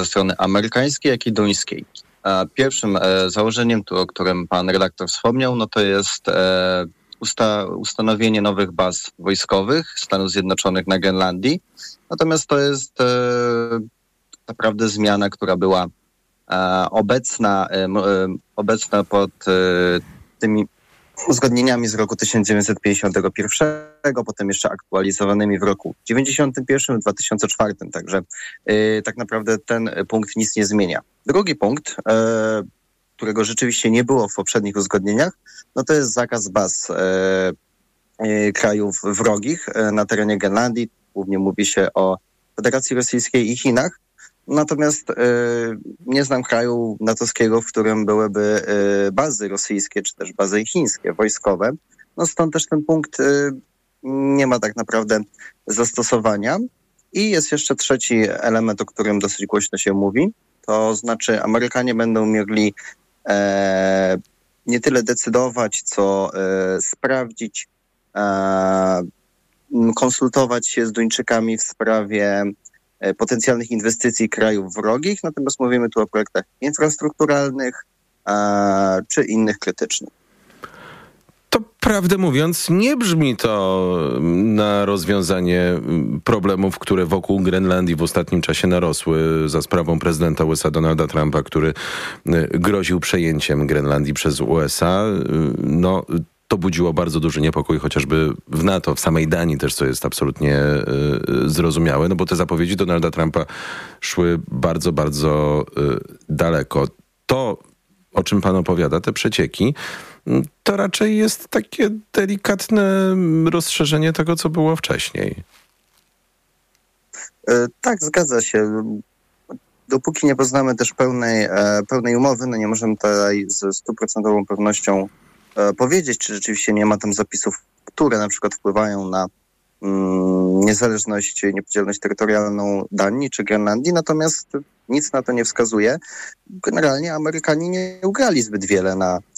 ze strony amerykańskiej, jak i duńskiej. Pierwszym założeniem, o którym pan redaktor wspomniał, no to jest ustanowienie nowych baz wojskowych Stanów Zjednoczonych na Grenlandii. Natomiast to jest naprawdę zmiana, która była obecna pod tymi uzgodnieniami z roku 1951, potem jeszcze aktualizowanymi w roku 1991, 2004. Także tak naprawdę ten punkt nic nie zmienia. Drugi punkt, którego rzeczywiście nie było w poprzednich uzgodnieniach, no to jest zakaz baz krajów wrogich na terenie Grenlandii. Głównie mówi się o Federacji Rosyjskiej i Chinach. Natomiast nie znam kraju natowskiego, w którym byłyby bazy rosyjskie czy też bazy chińskie, wojskowe. No stąd też ten punkt nie ma tak naprawdę zastosowania. I jest jeszcze trzeci element, o którym dosyć głośno się mówi. To znaczy Amerykanie będą mogli nie tyle decydować, co sprawdzić, konsultować się z Duńczykami w sprawie potencjalnych inwestycji krajów wrogich, natomiast mówimy tu o projektach infrastrukturalnych czy innych krytycznych. To prawdę mówiąc, nie brzmi to na rozwiązanie problemów, które wokół Grenlandii w ostatnim czasie narosły za sprawą prezydenta USA Donalda Trumpa, który groził przejęciem Grenlandii przez USA. No, to budziło bardzo duży niepokój, chociażby w NATO, w samej Danii też, co jest absolutnie zrozumiałe, no bo te zapowiedzi Donalda Trumpa szły bardzo, bardzo daleko. To, o czym pan opowiada, te przecieki, to raczej jest takie delikatne rozszerzenie tego, co było wcześniej. Tak, zgadza się. Dopóki nie poznamy też pełnej umowy, no nie możemy tutaj ze 100% pewnością powiedzieć, czy rzeczywiście nie ma tam zapisów, które na przykład wpływają na niezależność, niepodzielność terytorialną Danii czy Grenlandii, natomiast nic na to nie wskazuje. Generalnie Amerykanie nie ugrali zbyt wiele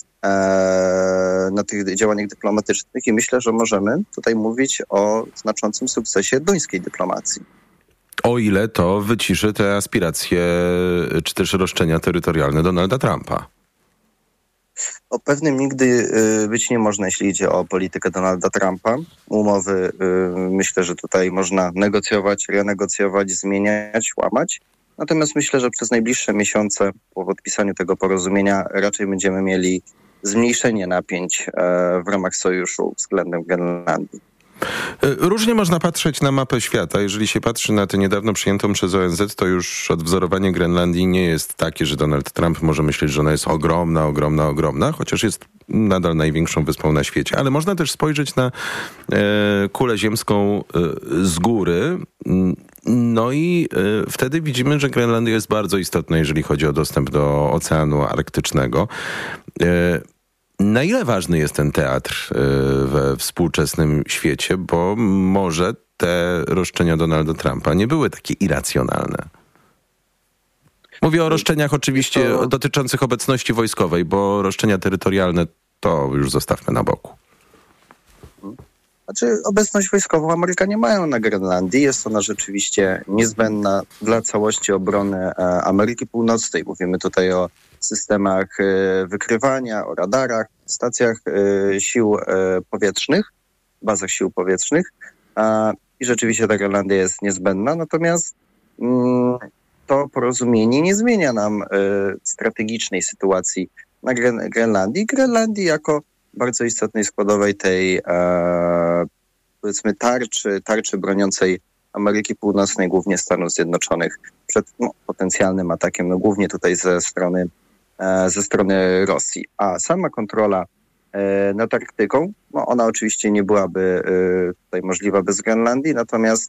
na tych działaniach dyplomatycznych i myślę, że możemy tutaj mówić o znaczącym sukcesie duńskiej dyplomacji. O ile to wyciszy te aspiracje, czy też roszczenia terytorialne Donalda Trumpa. O pewnym nigdy być nie można, jeśli idzie o politykę Donalda Trumpa. Umowy myślę, że tutaj można negocjować, renegocjować, zmieniać, łamać. Natomiast myślę, że przez najbliższe miesiące po podpisaniu tego porozumienia raczej będziemy mieli zmniejszenie napięć w ramach sojuszu względem Grenlandii. Różnie można patrzeć na mapę świata. Jeżeli się patrzy na tę niedawno przyjętą przez ONZ, to już odwzorowanie Grenlandii nie jest takie, że Donald Trump może myśleć, że ona jest ogromna, chociaż jest nadal największą wyspą na świecie. Ale można też spojrzeć na kulę ziemską z góry. No i wtedy widzimy, że Grenlandia jest bardzo istotna, jeżeli chodzi o dostęp do Oceanu Arktycznego. Na ile ważny jest ten teatr we współczesnym świecie, bo może te roszczenia Donalda Trumpa nie były takie irracjonalne? Mówię o roszczeniach oczywiście dotyczących obecności wojskowej, bo roszczenia terytorialne to już zostawmy na boku. Znaczy, obecność wojskową Amerykanie mają na Grenlandii. Jest ona rzeczywiście niezbędna dla całości obrony Ameryki Północnej. Mówimy tutaj o systemach wykrywania, o radarach, stacjach sił powietrznych, bazach sił powietrznych. I rzeczywiście ta Grenlandia jest niezbędna. Natomiast to porozumienie nie zmienia nam strategicznej sytuacji na Grenlandii jako bardzo istotnej składowej tej powiedzmy tarczy broniącej Ameryki Północnej, głównie Stanów Zjednoczonych, przed potencjalnym atakiem, no głównie tutaj ze strony Rosji. A sama kontrola nad Arktyką, no ona oczywiście nie byłaby tutaj możliwa bez Grenlandii, natomiast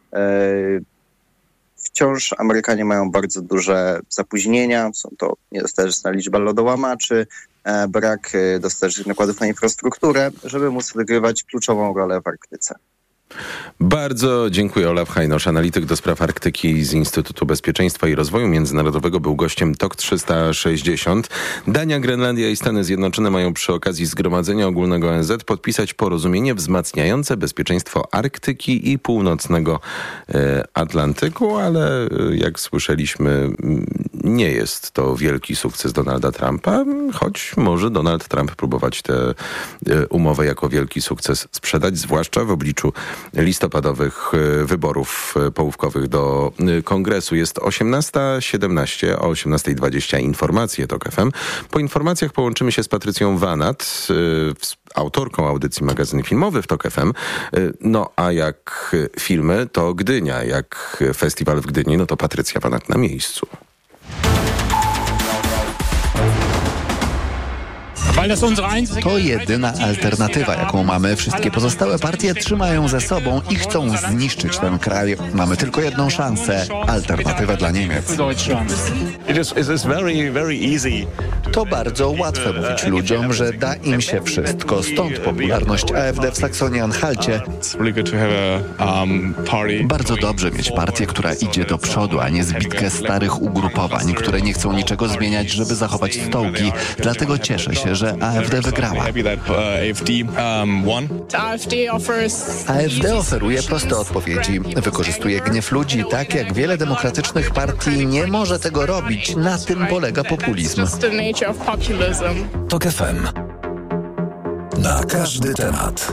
wciąż Amerykanie mają bardzo duże zapóźnienia. Są to niedostateczna liczba lodołamaczy, brak dostatecznych nakładów na infrastrukturę, żeby móc odgrywać kluczową rolę w Arktyce. Bardzo dziękuję. Olaf Hajnosz, analityk do spraw Arktyki z Instytutu Bezpieczeństwa i Rozwoju Międzynarodowego, był gościem TOK 360. Dania, Grenlandia i Stany Zjednoczone mają przy okazji Zgromadzenia Ogólnego ONZ podpisać porozumienie wzmacniające bezpieczeństwo Arktyki i północnego Atlantyku, ale jak słyszeliśmy, nie jest to wielki sukces Donalda Trumpa, choć może Donald Trump próbować tę umowę jako wielki sukces sprzedać, zwłaszcza w obliczu listopadowych wyborów połówkowych do Kongresu. Jest 18:17, o 18:20 informacje TOK FM. Po informacjach połączymy się z Patrycją Wanat, autorką audycji Magazyn Filmowy w TOK FM. No a jak filmy, to Gdynia. Jak festiwal w Gdyni, no to Patrycja Wanat na miejscu. To jedyna alternatywa, jaką mamy. Wszystkie pozostałe partie trzymają ze sobą i chcą zniszczyć ten kraj. Mamy tylko jedną szansę. Alternatywę dla Niemiec. To bardzo łatwe mówić ludziom, że da im się wszystko. Stąd popularność AfD w Saksonii-Anhalcie. Bardzo dobrze mieć partię, która idzie do przodu, a nie zbitkę starych ugrupowań, które nie chcą niczego zmieniać, żeby zachować stołki. Dlatego cieszę się, że AfD wygrała. AfD oferuje proste odpowiedzi. Wykorzystuje gniew ludzi, tak jak wiele demokratycznych partii nie może tego robić. Na tym polega populizm. TOK FM. Na każdy temat.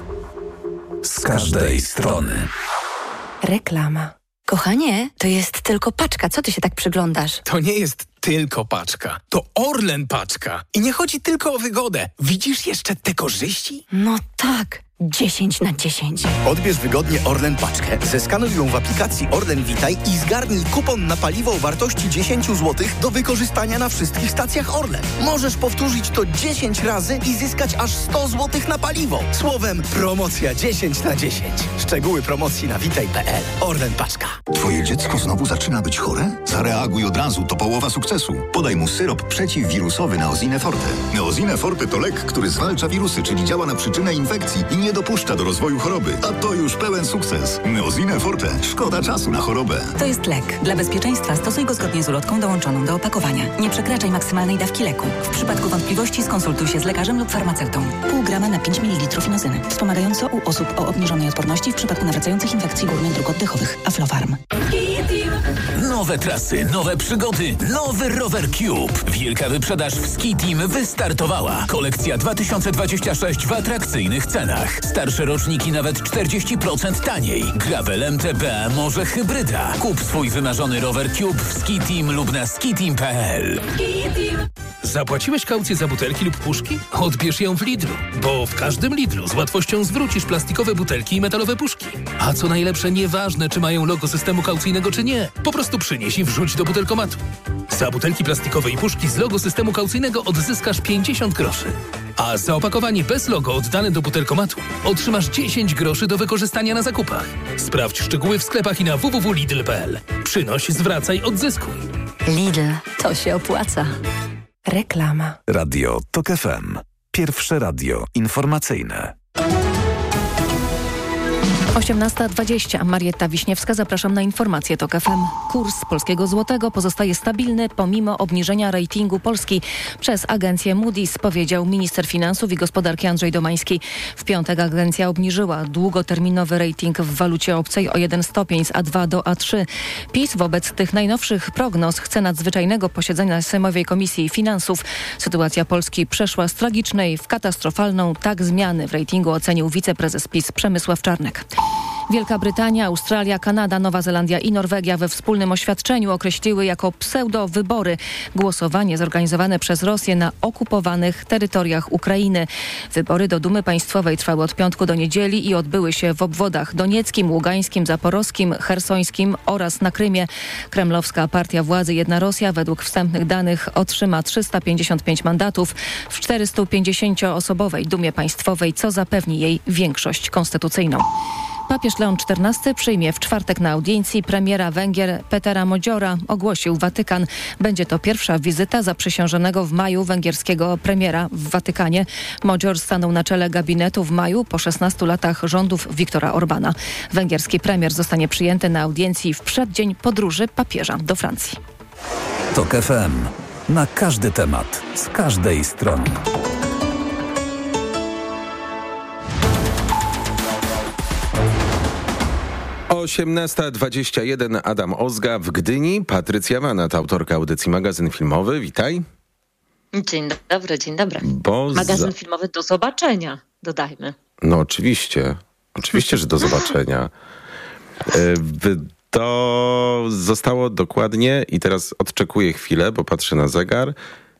Z każdej strony. Reklama. Kochanie, to jest tylko paczka. Co ty się tak przyglądasz? To nie jest tylko paczka. To Orlen paczka. I nie chodzi tylko o wygodę. Widzisz jeszcze te korzyści? No tak. 10/10. Odbierz wygodnie Orlen paczkę, zeskanuj ją w aplikacji Orlen Witaj i zgarnij kupon na paliwo o wartości 10 zł do wykorzystania na wszystkich stacjach Orlen. Możesz powtórzyć to 10 razy i zyskać aż 100 zł na paliwo. Słowem, promocja 10/10. Szczegóły promocji na witaj.pl. Orlen paczka. Twoje dziecko znowu zaczyna być chore? Zareaguj od razu, to połowa sukcesu. Podaj mu syrop przeciwwirusowy Neosine Forte. Neosine Forte to lek, który zwalcza wirusy, czyli działa na przyczynę infekcji i nie dopuszcza do rozwoju choroby. A to już pełen sukces. Neosine Forte. Szkoda czasu na chorobę. To jest lek. Dla bezpieczeństwa stosuj go zgodnie z ulotką dołączoną do opakowania. Nie przekraczaj maksymalnej dawki leku. W przypadku wątpliwości skonsultuj się z lekarzem lub farmaceutą. Pół grama na 5 ml inozyny. Wspomagająco u osób o obniżonej odporności w przypadku nawracających infekcji górnych dróg oddechowych. Aflofarm. Nowe trasy, nowe przygody, nowy Rower Cube. Wielka wyprzedaż w Ski Team wystartowała. Kolekcja 2026 w atrakcyjnych cenach. Starsze roczniki nawet 40% taniej. Gravel MTB, może hybryda. Kup swój wymarzony Rower Cube w Ski Team lub na skiteam.pl. Zapłaciłeś kaucję za butelki lub puszki? Odbierz ją w Lidlu, bo w każdym Lidlu z łatwością zwrócisz plastikowe butelki i metalowe puszki. A co najlepsze, nieważne czy mają logo systemu kaucyjnego czy nie, po prostu przynieś i wrzuć do butelkomatu. Za butelki plastikowe i puszki z logo systemu kaucyjnego odzyskasz 50 groszy. A za opakowanie bez logo oddane do butelkomatu otrzymasz 10 groszy do wykorzystania na zakupach. Sprawdź szczegóły w sklepach i na www.lidl.pl. Przynoś, zwracaj, odzyskuj. Lidl, to się opłaca. Reklama. Radio TOK FM. Pierwsze radio informacyjne. 18:20. Marietta Wiśniewska, zapraszam na informacje TOK FM. Kurs polskiego złotego pozostaje stabilny pomimo obniżenia ratingu Polski przez agencję Moody's, powiedział minister finansów i gospodarki Andrzej Domański. W piątek agencja obniżyła długoterminowy rating w walucie obcej o 1 stopień z A2 do A3. PiS wobec tych najnowszych prognoz chce nadzwyczajnego posiedzenia Sejmowej Komisji Finansów. Sytuacja Polski przeszła z tragicznej w katastrofalną. Tak zmiany w ratingu ocenił wiceprezes PiS Przemysław Czarnek. Wielka Brytania, Australia, Kanada, Nowa Zelandia i Norwegia we wspólnym oświadczeniu określiły jako pseudo-wybory głosowanie zorganizowane przez Rosję na okupowanych terytoriach Ukrainy. Wybory do Dumy Państwowej trwały od piątku do niedzieli i odbyły się w obwodach donieckim, ługańskim, zaporowskim, chersońskim oraz na Krymie. Kremlowska partia władzy Jedna Rosja według wstępnych danych otrzyma 355 mandatów w 450-osobowej Dumie Państwowej, co zapewni jej większość konstytucyjną. Papież Leon XIV przyjmie w czwartek na audiencji premiera Węgier Petera Modziora, ogłosił Watykan. Będzie to pierwsza wizyta zaprzysiężonego w maju węgierskiego premiera w Watykanie. Modzior stanął na czele gabinetu w maju po 16 latach rządów Viktora Orbana. Węgierski premier zostanie przyjęty na audiencji w przeddzień podróży papieża do Francji. TOK FM. Na każdy temat, z każdej strony. O 18:21 Adam Ozga w Gdyni, Patrycja Wanat, autorka audycji Magazyn Filmowy. Witaj. Dzień dobry, dzień dobry. Magazyn filmowy do zobaczenia, dodajmy. No oczywiście, że do zobaczenia. To zostało dokładnie, i teraz odczekuję chwilę, bo patrzę na zegar,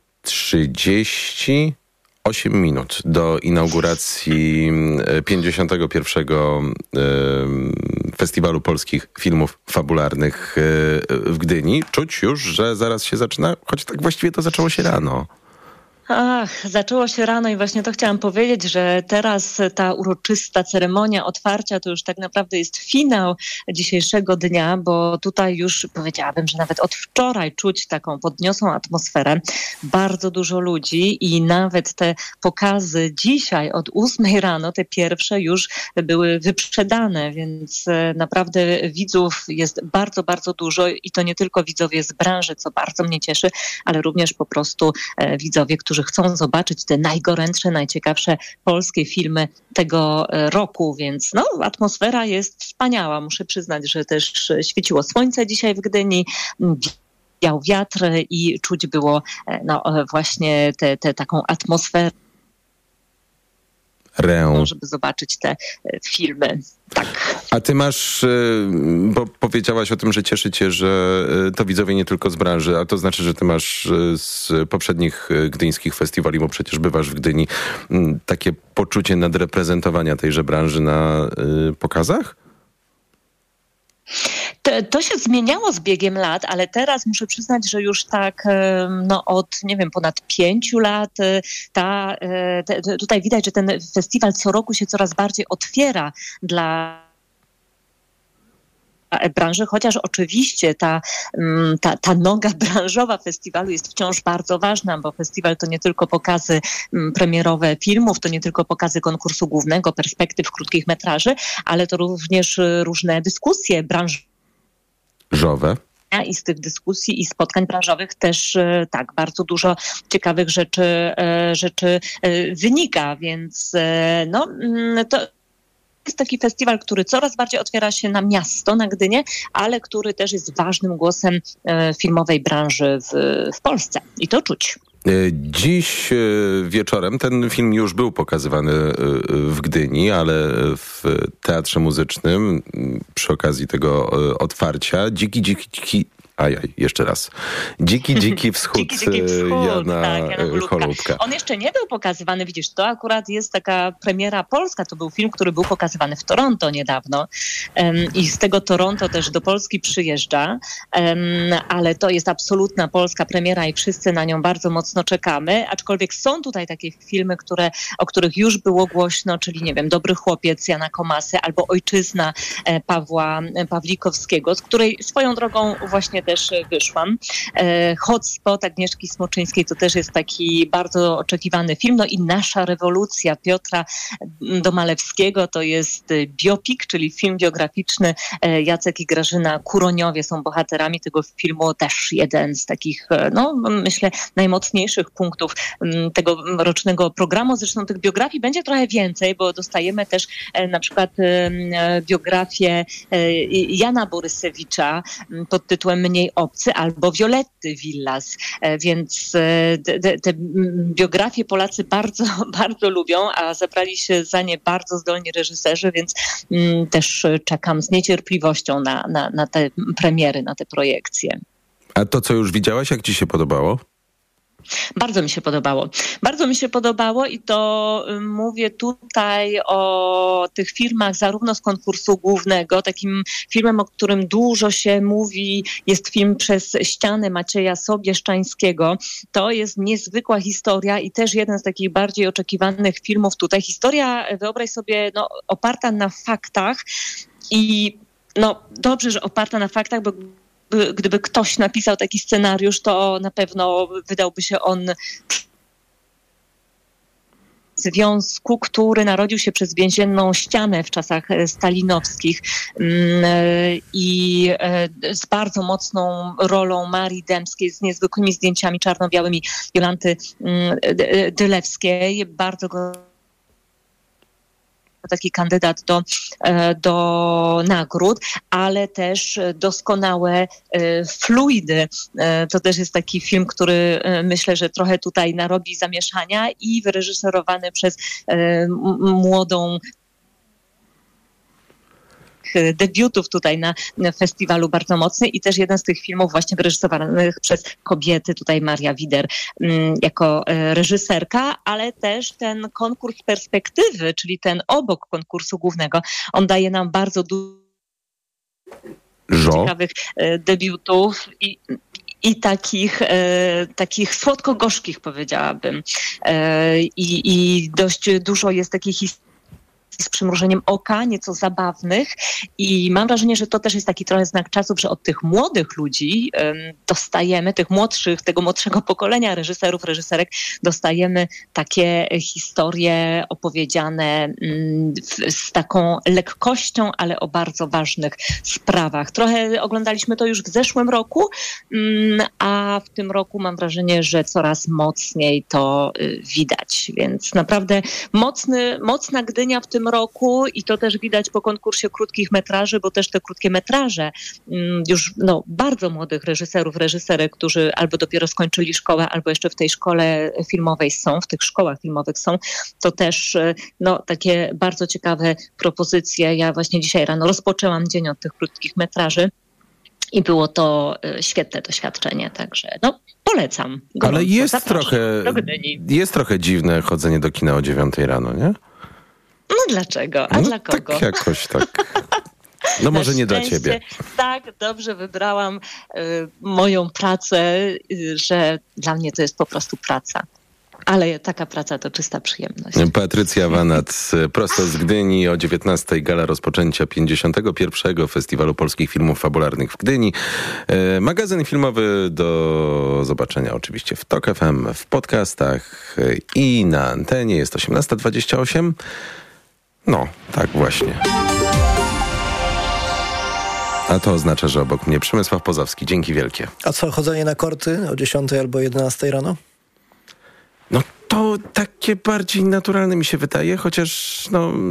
38 minut do inauguracji 51. Festiwalu Polskich Filmów Fabularnych w Gdyni. Czuć już, że zaraz się zaczyna, choć tak właściwie to zaczęło się rano. Zaczęło się rano i właśnie to chciałam powiedzieć, że teraz ta uroczysta ceremonia otwarcia to już tak naprawdę jest finał dzisiejszego dnia, bo tutaj już powiedziałabym, że nawet od wczoraj czuć taką podniosłą atmosferę. Bardzo dużo ludzi i nawet te pokazy dzisiaj od 8 rano, te pierwsze już były wyprzedane, więc naprawdę widzów jest bardzo, bardzo dużo i to nie tylko widzowie z branży, co bardzo mnie cieszy, ale również po prostu widzowie, którzy chcą zobaczyć te najgorętsze, najciekawsze polskie filmy tego roku, więc atmosfera jest wspaniała. Muszę przyznać, że też świeciło słońce dzisiaj w Gdyni, wiał wiatr i czuć było właśnie taką atmosferę, żeby zobaczyć te filmy. Tak. A ty masz, bo powiedziałaś o tym, że cieszy cię, że to widzowie nie tylko z branży, a to znaczy, że ty masz z poprzednich gdyńskich festiwali, bo przecież bywasz w Gdyni, takie poczucie nadreprezentowania tejże branży na pokazach? To się zmieniało z biegiem lat, ale teraz muszę przyznać, że już tak od, ponad 5 lat tutaj widać, że ten festiwal co roku się coraz bardziej otwiera dla branży, chociaż oczywiście ta noga branżowa festiwalu jest wciąż bardzo ważna, bo festiwal to nie tylko pokazy premierowe filmów, to nie tylko pokazy konkursu głównego, perspektyw krótkich metraży, ale to również różne dyskusje branżowe. I z tych dyskusji i spotkań branżowych też bardzo dużo ciekawych rzeczy wynika, więc to jest taki festiwal, który coraz bardziej otwiera się na miasto, na Gdynię, ale który też jest ważnym głosem filmowej branży w Polsce. I to czuć. Dziś wieczorem ten film już był pokazywany w Gdyni, ale w Teatrze Muzycznym przy okazji tego otwarcia jeszcze raz. Dziki wschód, Jana Holubka. On jeszcze nie był pokazywany, widzisz, to akurat jest taka premiera polska, to był film, który był pokazywany w Toronto niedawno i z tego Toronto też do Polski przyjeżdża, ale to jest absolutna polska premiera i wszyscy na nią bardzo mocno czekamy, aczkolwiek są tutaj takie filmy, o których już było głośno, czyli Dobry chłopiec Jana Komasy albo Ojczyzna Pawła Pawlikowskiego, z której swoją drogą właśnie też wyszłam. Hotspot Agnieszki Smoczyńskiej to też jest taki bardzo oczekiwany film. I Nasza rewolucja Piotra Domalewskiego to jest biopik, czyli film biograficzny. Jacek i Grażyna Kuroniowie są bohaterami tego filmu. Też jeden z takich, myślę, najmocniejszych punktów tego rocznego programu. Zresztą tych biografii będzie trochę więcej, bo dostajemy też na przykład biografię Jana Borysewicza pod tytułem Mniej obcy albo Violetty Villas, więc te biografie Polacy bardzo, bardzo lubią, a zabrali się za nie bardzo zdolni reżyserzy, więc też czekam z niecierpliwością na te premiery, na te projekcje. A to, co już widziałaś, jak ci się podobało? Bardzo mi się podobało. Bardzo mi się podobało i to mówię tutaj o tych filmach zarówno z konkursu głównego, takim filmem, o którym dużo się mówi, jest film Przez ścianę Macieja Sobieszczańskiego. To jest niezwykła historia i też jeden z takich bardziej oczekiwanych filmów tutaj. Historia, wyobraź sobie, oparta na faktach i dobrze, że oparta na faktach, bo gdyby ktoś napisał taki scenariusz, to na pewno wydałby się on związku, który narodził się przez więzienną ścianę w czasach stalinowskich i z bardzo mocną rolą Marii Dębskiej, z niezwykłymi zdjęciami czarno-białymi Jolanty Dylewskiej. Bardzo go taki kandydat do nagród, ale też doskonałe fluidy. To też jest taki film, który myślę, że trochę tutaj narobi zamieszania i wyreżyserowany przez młodą debiutów tutaj na festiwalu bardzo mocny i też jeden z tych filmów właśnie wyreżyserowanych przez kobiety, tutaj Maria Wider jako reżyserka, ale też ten konkurs perspektywy, czyli ten obok konkursu głównego, on daje nam bardzo dużo ciekawych debiutów i takich słodko-gorzkich, powiedziałabym. I dość dużo jest takich historii z przymrużeniem oka, nieco zabawnych i mam wrażenie, że to też jest taki trochę znak czasów, że od tych młodych ludzi dostajemy, tego młodszego pokolenia reżyserów, reżyserek, dostajemy takie historie opowiedziane z taką lekkością, ale o bardzo ważnych sprawach. Trochę oglądaliśmy to już w zeszłym roku, a w tym roku mam wrażenie, że coraz mocniej to widać, więc naprawdę mocna Gdynia w tym roku i to też widać po konkursie krótkich metraży, bo też te krótkie metraże już bardzo młodych reżyserów, reżyserek, którzy albo dopiero skończyli szkołę, albo jeszcze w tej szkole filmowej są, w tych szkołach filmowych są, to też takie bardzo ciekawe propozycje. Ja właśnie dzisiaj rano rozpoczęłam dzień od tych krótkich metraży i było to świetne doświadczenie, także polecam. Gorąco. Ale jest trochę dziwne chodzenie do kina o 9 rano, nie? Dlaczego? A dla kogo? Tak jakoś tak. Może nie dla ciebie. Tak, dobrze wybrałam moją pracę, że dla mnie to jest po prostu praca. Ale taka praca to czysta przyjemność. Patrycja Wanat, prosto z Gdyni, o 19:00 gala rozpoczęcia 51. Festiwalu Polskich Filmów Fabularnych w Gdyni. Magazyn filmowy do zobaczenia oczywiście w TOK FM, w podcastach i na antenie. Jest 18:28. Tak właśnie. A to oznacza, że obok mnie Przemysław Pozowski. Dzięki wielkie. A co, chodzenie na korty o 10:00 albo 11:00 rano? To takie bardziej naturalne mi się wydaje, chociaż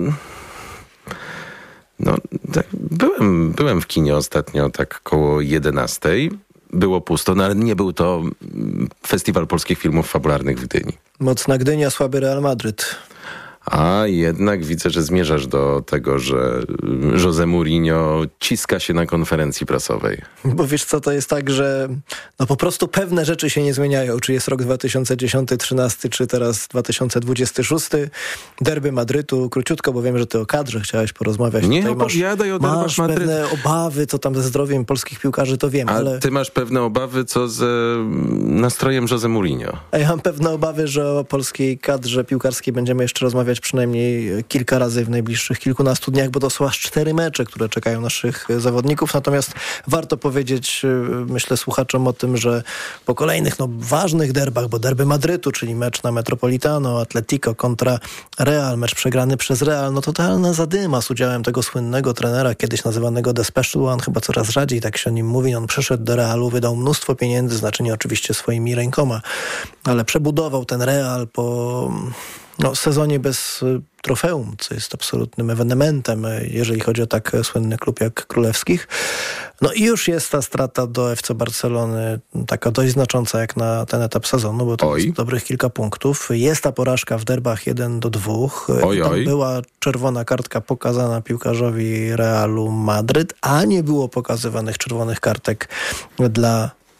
tak, byłem w kinie ostatnio tak koło 11:00. Było pusto, ale nie był to Festiwal Polskich Filmów Fabularnych w Gdyni. Mocna Gdynia, słaby Real Madryt. A jednak widzę, że zmierzasz do tego, że José Mourinho ciska się na konferencji prasowej. Bo wiesz co, to jest tak, że po prostu pewne rzeczy się nie zmieniają. Czy jest rok 2010, 2013, czy teraz 2026. Derby Madrytu. Króciutko, bo wiem, że ty o kadrze chciałeś porozmawiać. Nie opowiadaj o derbach Madrytu. Masz pewne obawy, co tam ze zdrowiem polskich piłkarzy, to wiem. Ale ty masz pewne obawy, co z nastrojem José Mourinho. A ja mam pewne obawy, że o polskiej kadrze piłkarskiej będziemy jeszcze rozmawiać przynajmniej kilka razy w najbliższych kilkunastu dniach, bo to są aż 4 mecze, które czekają naszych zawodników. Natomiast warto powiedzieć, myślę, słuchaczom o tym, że po kolejnych ważnych derbach, bo derby Madrytu, czyli mecz na Metropolitano, Atletico kontra Real, mecz przegrany przez Real, totalna zadyma z udziałem tego słynnego trenera, kiedyś nazywanego The Special One, chyba coraz rzadziej tak się o nim mówi. On przyszedł do Realu, wydał mnóstwo pieniędzy, znaczy nie oczywiście swoimi rękoma, ale przebudował ten Real po sezonie bez trofeum, co jest absolutnym ewenementem, jeżeli chodzi o tak słynny klub jak Królewskich. I już jest ta strata do FC Barcelony taka dość znacząca jak na ten etap sezonu, bo to jest dobrych kilka punktów. Jest ta porażka w derbach 1-2. Tam była czerwona kartka pokazana piłkarzowi Realu Madryt, a nie było pokazywanych czerwonych kartek dla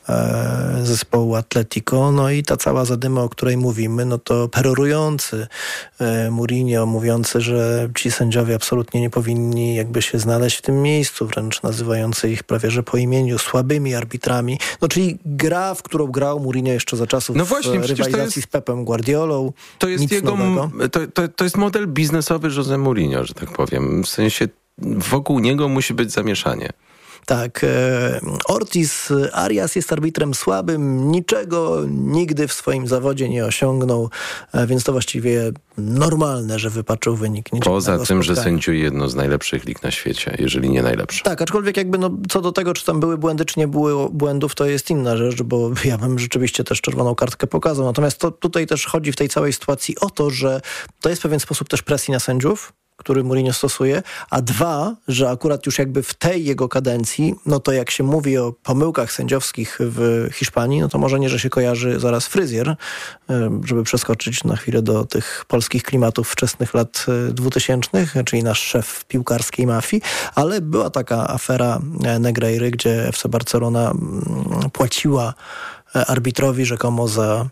zespołu Atletico. No i ta cała zadyma, o której mówimy, no to perorujący Mourinho, mówiący, że ci sędziowie absolutnie nie powinni jakby się znaleźć w tym miejscu, wręcz nazywający ich prawie że po imieniu słabymi arbitrami. No czyli gra, w którą grał Mourinho jeszcze za czasów rywalizacji z Pepem Guardiolą. To jest to jest model biznesowy José Mourinho, że tak powiem. W sensie wokół niego musi być zamieszanie. Tak, Ortiz Arias jest arbitrem słabym, niczego nigdy w swoim zawodzie nie osiągnął, więc to właściwie normalne, że wypaczył wynik. Poza tym, że sędziuje jedno z najlepszych lig na świecie, jeżeli nie najlepsze. Tak, aczkolwiek jakby co do tego, czy tam były błędy, czy nie było błędów, to jest inna rzecz, bo ja bym rzeczywiście też czerwoną kartkę pokazał. Natomiast to tutaj też chodzi w tej całej sytuacji o to, że to jest pewien sposób też presji na sędziów, który Mourinho stosuje, a dwa, że akurat już jakby w tej jego kadencji, no to jak się mówi o pomyłkach sędziowskich w Hiszpanii, no to może nie, że się kojarzy zaraz fryzjer, żeby przeskoczyć na chwilę do tych polskich klimatów wczesnych lat 2000, czyli nasz szef piłkarskiej mafii, ale była taka afera Negreiry, gdzie FC Barcelona płaciła arbitrowi rzekomo za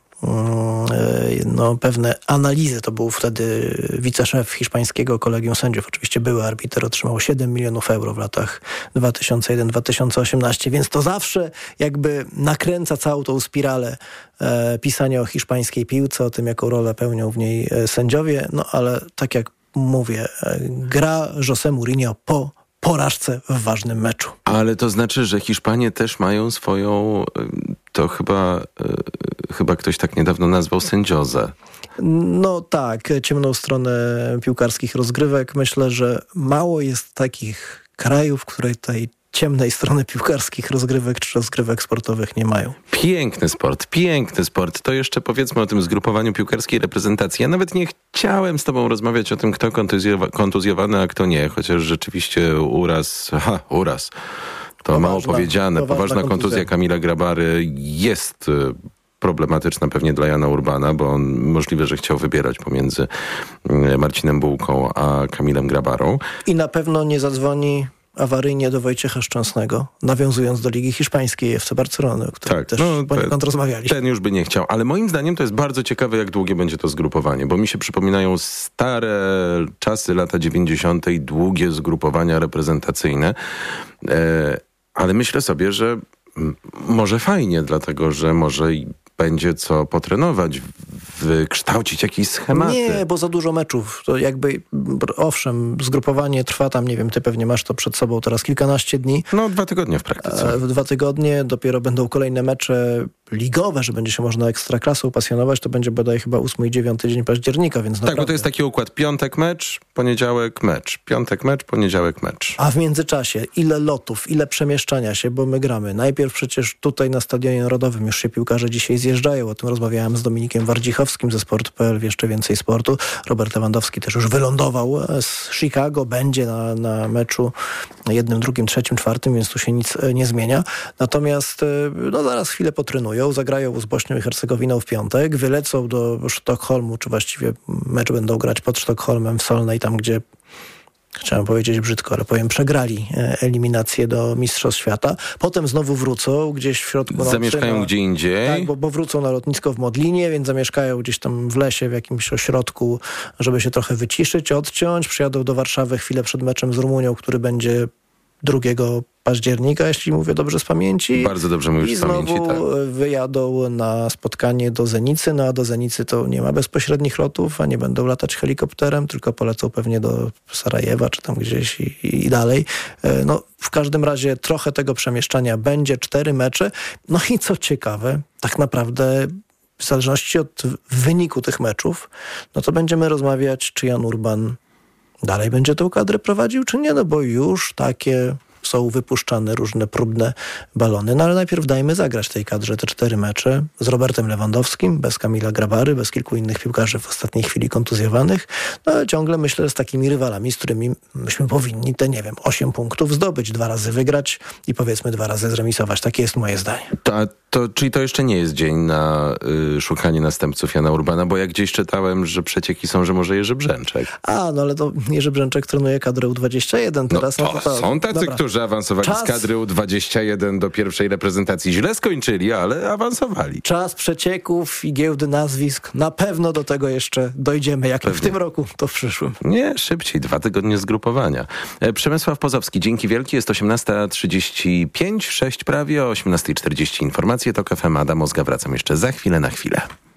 pewne analizy. To był wtedy wiceszef hiszpańskiego kolegium sędziów. Oczywiście były arbiter, otrzymał 7 milionów euro w latach 2001-2018, więc to zawsze jakby nakręca całą tą spiralę pisania o hiszpańskiej piłce, o tym, jaką rolę pełnią w niej sędziowie. No ale tak jak mówię, gra José Mourinho po porażce w ważnym meczu. Ale to znaczy, że Hiszpanie też mają swoją, to chyba ktoś tak niedawno nazwał sędziozę. No tak, ciemną stronę piłkarskich rozgrywek. Myślę, że mało jest takich krajów, które tej ciemnej strony piłkarskich rozgrywek czy rozgrywek sportowych nie mają. Piękny sport. To jeszcze powiedzmy o tym zgrupowaniu piłkarskiej reprezentacji. Ja nawet nie chciałem z tobą rozmawiać o tym, kto kontuzjowany, a kto nie, chociaż rzeczywiście uraz. To mało powiedziane. Poważna kontuzja Kamila Grabary jest problematyczna pewnie dla Jana Urbana, bo on możliwe, że chciał wybierać pomiędzy Marcinem Bułką a Kamilem Grabarą. I na pewno nie zadzwoni awaryjnie do Wojciecha Szczęsnego, nawiązując do Ligi Hiszpańskiej FC Barcelony, o której też poniekąd rozmawialiśmy. Ten już by nie chciał, ale moim zdaniem to jest bardzo ciekawe, jak długie będzie to zgrupowanie, bo mi się przypominają stare czasy, lata 90. i długie zgrupowania reprezentacyjne, ale myślę sobie, że może fajnie, dlatego że może będzie co potrenować, wykształcić jakieś schematy. Nie, bo za dużo meczów. To jakby, owszem, zgrupowanie trwa tam, nie wiem, ty pewnie masz to przed sobą teraz kilkanaście dni. 2 tygodnie w praktyce. 2 tygodnie, dopiero będą kolejne mecze ligowe, że będzie się można ekstraklasą pasjonować, to będzie bodaj chyba 8 i 9 dzień października, więc naprawdę... Tak, bo to jest taki układ: piątek mecz, poniedziałek mecz, piątek mecz, poniedziałek mecz. A w międzyczasie ile lotów, ile przemieszczania się, bo my gramy. Najpierw przecież tutaj na Stadionie Narodowym już się piłkarze dzisiaj zjeżdżają. O tym rozmawiałem z Dominikiem Wardzichowskim ze Sport.pl w Jeszcze Więcej Sportu. Robert Lewandowski też już wylądował z Chicago, będzie na meczu 1, 2, 3, 4, więc tu się nic nie zmienia. Natomiast zaraz chwilę potrenują, zagrają z Bośnią i Hercegowiną w piątek, wylecą do Sztokholmu, czy właściwie mecz będą grać pod Sztokholmem w Solnej, tam gdzie, chciałem powiedzieć brzydko, ale powiem, przegrali eliminację do Mistrzostw Świata. Potem znowu wrócą gdzieś w środku nocy. Zamieszkają gdzie indziej. Tak, bo wrócą na lotnisko w Modlinie, więc zamieszkają gdzieś tam w lesie, w jakimś ośrodku, żeby się trochę wyciszyć, odciąć. Przyjadą do Warszawy chwilę przed meczem z Rumunią, który będzie 2 października, jeśli mówię dobrze z pamięci. Bardzo dobrze mówisz z pamięci, tak. I znowu wyjadą na spotkanie do Zenicy, a do Zenicy to nie ma bezpośrednich lotów, a nie będą latać helikopterem, tylko polecą pewnie do Sarajewa, czy tam gdzieś i dalej. W każdym razie trochę tego przemieszczania będzie, 4 mecze. No i co ciekawe, tak naprawdę w zależności od wyniku tych meczów, to będziemy rozmawiać, czy Jan Urban dalej będzie tą kadrę prowadził, czy nie, bo już takie są wypuszczane różne próbne balony. Ale najpierw dajmy zagrać tej kadrze te 4 mecze z Robertem Lewandowskim, bez Kamila Grabary, bez kilku innych piłkarzy w ostatniej chwili kontuzjowanych. Ale ciągle myślę z takimi rywalami, z którymi myśmy powinni te, 8 punktów zdobyć, 2 razy wygrać i powiedzmy 2 razy zremisować. Takie jest moje zdanie. Czyli to jeszcze nie jest dzień na szukanie następców Jana Urbana, bo jak gdzieś czytałem, że przecieki są, że może Jerzy Brzęczek. Ale to Jerzy Brzęczek trenuje kadrę U21 teraz. Są tacy, którzy że awansowali z kadry U21 do pierwszej reprezentacji. Źle skończyli, ale awansowali. Czas przecieków i giełdy nazwisk. Na pewno do tego jeszcze dojdziemy. Jak nie w tym roku, to w przyszłym. Nie, szybciej. 2 tygodnie zgrupowania. Przemysław Pozowski, dzięki wielkie. Jest 18:35, 6 prawie. O 18:40 informacje TOK FM. Adam Ozga, wracam jeszcze za chwilę na chwilę.